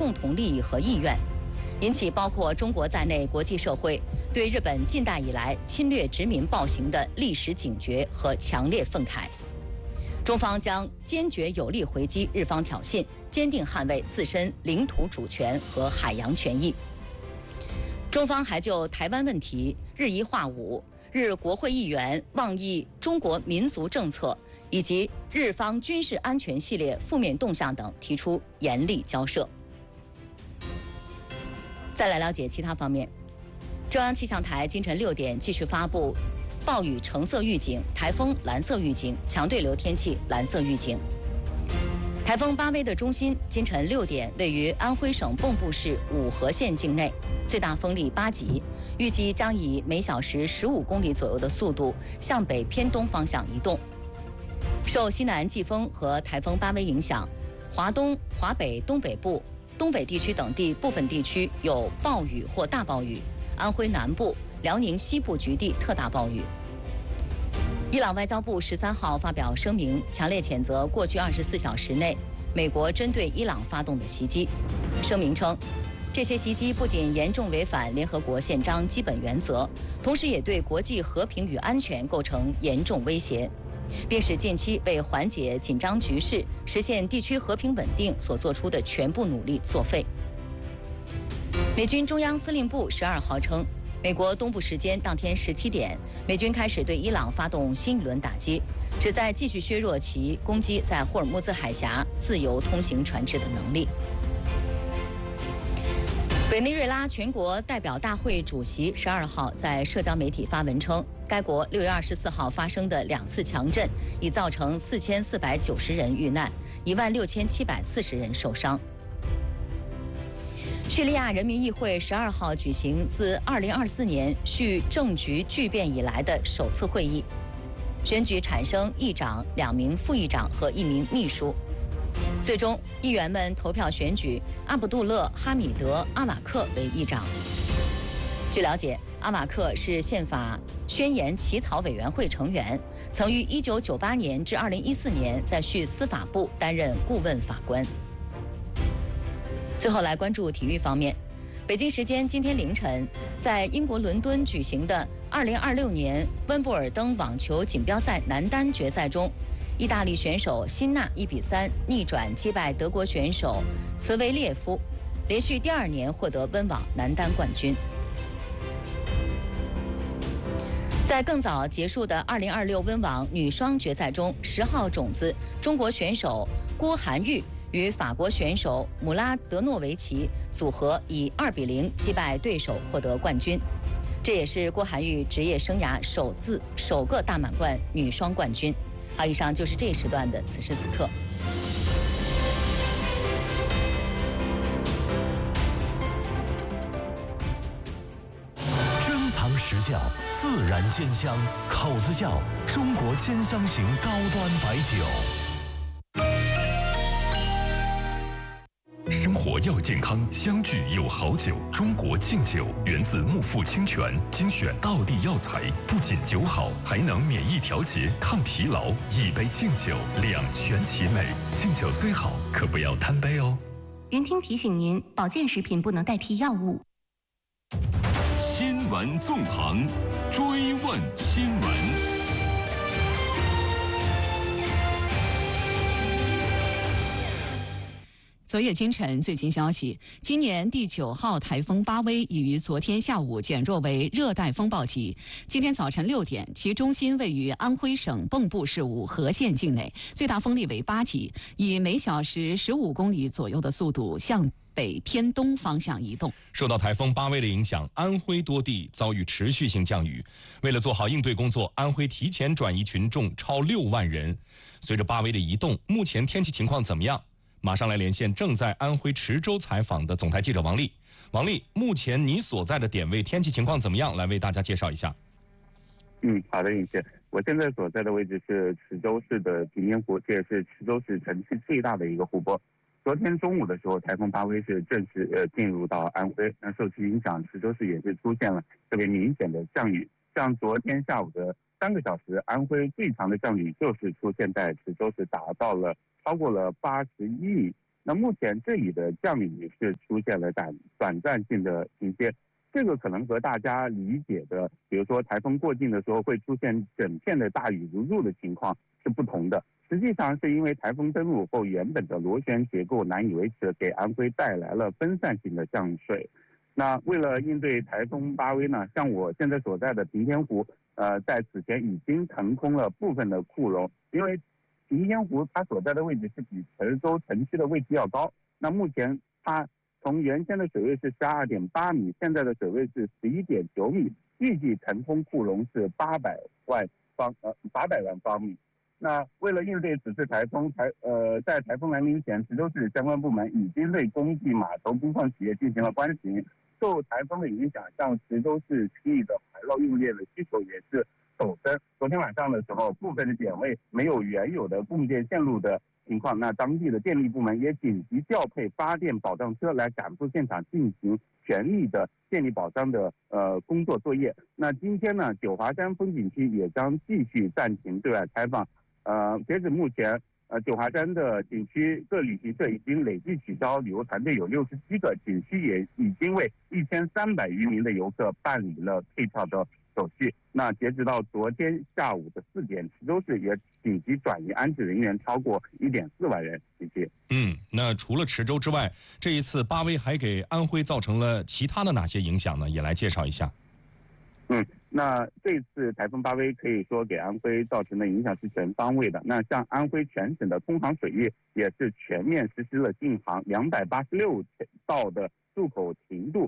共同利益和意愿，引起包括中国在内国际社会对日本近代以来侵略殖民暴行的历史警觉和强烈愤慨。中方将坚决有力回击日方挑衅，坚定捍卫自身领土主权和海洋权益。中方还就台湾问题、日一化武、日国会议员妄议中国民族政策以及日方军事安全系列负面动向等提出严厉交涉。再来了解其他方面，中央气象台今晨6点继续发布暴雨橙色预警、台风蓝色预警、强对流天气蓝色预警。台风巴威的中心今晨6点位于安徽省蚌埠市五河县境内，最大风力8级，预计将以每小时15公里左右的速度向北偏东方向移动。受西南季风和台风巴威影响，华东、华北东北部、东北地区等地部分地区有暴雨或大暴雨，安徽南部、辽宁西部局地特大暴雨。伊朗外交部13号发表声明，强烈谴责过去24小时内美国针对伊朗发动的袭击。声明称，这些袭击不仅严重违反联合国宪章基本原则，同时也对国际和平与安全构成严重威胁，并使近期为缓解紧张局势、实现地区和平稳定所做出的全部努力作废。美军中央司令部12号称，美国东部时间当天17点，美军开始对伊朗发动新一轮打击，旨在继续削弱其攻击在霍尔木兹海峡自由通行船只的能力。委内瑞拉全国代表大会主席12号在社交媒体发文称，该国6月24号发生的2次强震已造成4490人遇难，16740人受伤。叙利亚人民议会12号举行自2024年叙政局巨变以来的首次会议，选举产生议长、2名副议长和1名秘书。最终，议员们投票选举阿卜杜勒·哈米德·阿瓦克为议长。据了解，阿瓦克是宪法宣言起草委员会成员，曾于1998年至2014年在叙司法部担任顾问法官。最后来关注体育方面，北京时间今天凌晨，在英国伦敦举行的2026年温布尔登网球锦标赛男单决赛中，意大利选手辛纳1比3逆转击败德国选手茨维列夫，连续第2年获得温网男单冠军。在更早结束的2026温网女双决赛中，10号种子中国选手郭涵玉与法国选手姆拉德诺维奇组合以2比0击败对手，获得冠军。这也是郭涵玉职业生涯首个大满贯女双冠军。好，以上就是这一时段的此时此刻。 珍藏实窖，自然鲜香，口子窖，中国兼香型高端白酒。 生活要健康，相聚有好酒。中国敬酒源自木富清泉，精选道地药材，不仅酒好，还能免疫调节、抗疲劳。一杯敬酒，两全其美。敬酒虽好，可不要贪杯哦。 云听提醒您，保健食品不能代替药物。 新闻纵横，追问新闻。 昨夜今晨，最新消息：今年第9号台风巴威已于昨天下午减弱为热带风暴级。今天早晨6点，其中心位于安徽省蚌埠市五河县境内，最大风力为8级，以每小时15公里左右的速度向北偏东方向移动。 受到台风巴威的影响，安徽多地遭遇持续性降雨。为了做好应对工作，安徽提前转移群众超6万人。随着巴威的移动，目前天气情况怎么样？马上来连线正在安徽池州采访的总台记者王丽。王丽，目前你所在的点位天气情况怎么样？来为大家介绍一下。 好的，尹姐，我现在所在的位置是池州市的平烟湖，这也是池州市城区最大的一个湖泊。昨天中午的时候，台风巴威是正式进入到安徽，那受其影响，池州市也是出现了特别明显的降雨。像昨天下午的3个小时，安徽最长的降雨就是出现在池州市，达到了超过了81米。 那目前这里的降雨是出现了短暂性的停歇，这个可能和大家理解的，比如说台风过境的时候会出现整片的大雨如注的情况是不同的。实际上是因为台风登陆后，原本的螺旋结构难以维持，给安徽带来了分散性的降水。那为了应对台风巴威呢，像我现在所在的平田湖，在此前已经腾空了部分的库容，因为平田湖它所在的位置是比池州城区的位置要高。那目前它从原先的水位是12.8米，现在的水位是11.9米，预计腾空库容是800万方米。那为了应对此次台风，在台风来临前，池州市相关部门已经对工地、码头、工矿企业进行了关停。受台风的影响，像池州市区域的排涝用电的需求也是陡增。昨天晚上的时候，部分的点位没有原有的供电线路的情况，那当地的电力部门也紧急调配发电保障车来赶赴现场进行全力的电力保障的工作作业。那今天呢，九华山风景区也将继续暂停对外开放。截止目前，九华山的景区各旅行社已经累计取消旅游团队有67个，景区也已经为1300余名的游客办理了退票的手续。那截止到昨天下午的4点，池州市也紧急转移安置人员超过1.4万人。谢谢。 那除了池州之外，这一次巴威还给安徽造成了其他的哪些影响呢？也来介绍一下。 那这次台风巴威可以说给安徽造成的影响是全方位的。那像安徽全省的空航水域也是全面实施了禁航，286道的入口停渡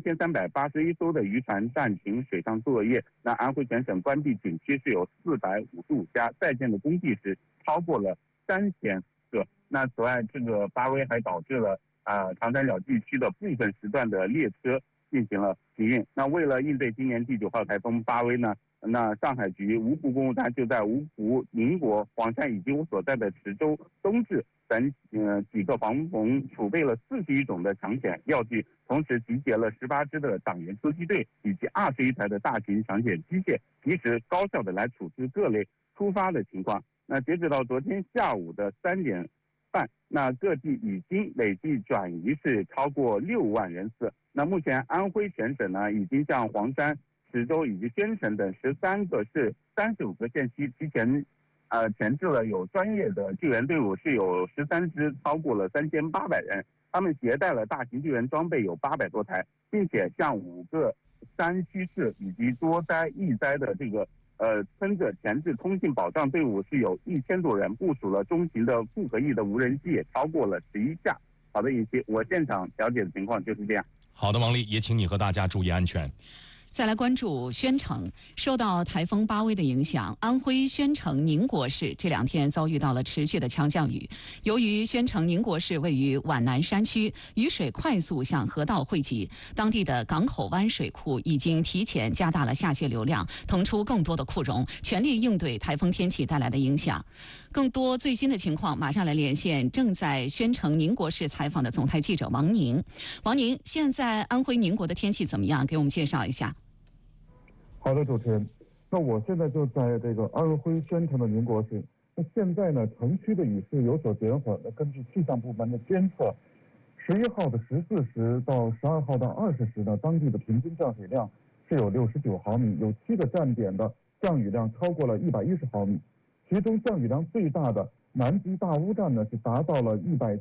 ，3381艘的渔船暂停水上作业。那安徽全省关闭景区是有455家，在建的工地是超过了3000个。那此外，这个巴威还导致了长三角地区的部分时段的列车进行了停运。那为了应对今年第9号台风巴威呢，那上海局芜湖公务站就在芜湖、宁国、黄山以及我所在的池州、东至等几个防洪储备了41种的抢险药剂，同时集结了18支的党员突击队以及21台的大型抢险机械，及时高效的来处置各类突发的情况。那截止到昨天下午的3点半，那各地已经累计转移是超过6万人次。那目前安徽全省呢，已经向黄山、池州以及宣城等13个市、35个县区提前前置了有专业的救援队伍，是有13支，超过了3800人。他们携带了大型救援装备有800多台，并且向5个山区市以及多灾易灾的这个村子前置通信保障队伍是有1000多人，部署了中型的复合翼的无人机也超过了11架。好的，尹希，我现场了解的情况就是这样。 好的，王丽，也请你和大家注意安全。 再来关注宣城，受到台风巴威的影响，安徽宣城宁国市这2天遭遇到了持续的强降雨。由于宣城宁国市位于皖南山区，雨水快速向河道汇集，当地的港口湾水库已经提前加大了下泄流量，腾出更多的库容，全力应对台风天气带来的影响。更多最新的情况，马上来连线正在宣城宁国市采访的总台记者王宁。王宁，现在安徽宁国的天气怎么样？给我们介绍一下。 好的，主持人，那我现在就在这个安徽宣城的宁国市。那现在呢，城区的雨势有所减缓。那根据气象部门的监测，11号的14时到12号的20时呢，当地的平均降水量是有69毫米，有7个站点的降雨量超过了110毫米。其中降雨量最大的南极大屋站呢是达到了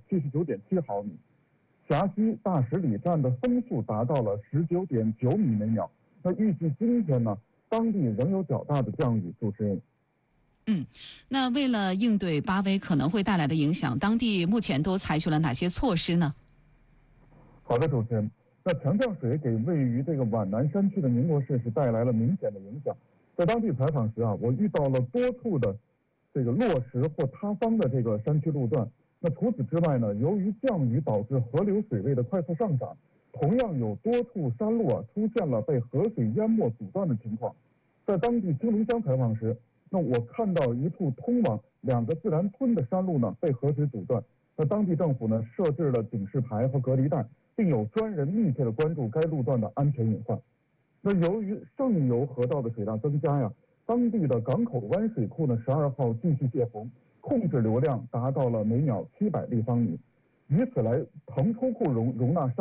179.7毫米，峡西大十里站的风速达到了19.9米每秒。那预计今天呢，当地仍有较大的降雨。主持人， 那为了应对巴威可能会带来的影响，当地目前都采取了哪些措施呢？ 好的，主持人，那强降水给位于这个皖南山区的宁国市是带来了明显的影响。在当地采访时我遇到了多处的这个落石或塌方的这个山区路段。那除此之外呢，由于降雨导致河流水位的快速上涨，同样有多处山路出现了被河水淹没阻断的情况。在当地青龙乡采访时，那我看到一处通往2个自然村的山路呢被河水阻断。那当地政府呢设置了警示牌和隔离带，并有专人密切的关注该路段的安全隐患。那由于上游河道的水量增加当地的港口湾水库呢12号继续泄洪，控制流量达到了每秒700立方米。 以此来腾出库容纳